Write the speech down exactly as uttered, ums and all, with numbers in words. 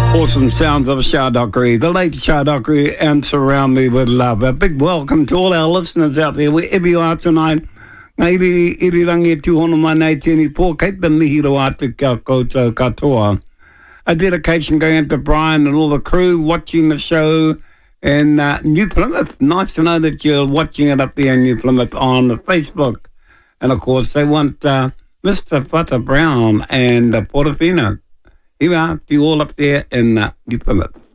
Awesome sounds of Shah Dockery, the late Shah Dockery, and Surround Me With Love. A big welcome to all our listeners out there, wherever you are tonight. Ngai iri, iri rangi e tūhono mai nei tēnei pō, kei te mihiro atu kia koutou katoa. A dedication going out to Brian and all the crew watching the show in uh, New Plymouth. Nice to know that you're watching it up there in New Plymouth on Facebook. And, of course, they want uh, Mister Fata Brown and uh, Portofino. Here we are, you all up there in uh, New Plymouth.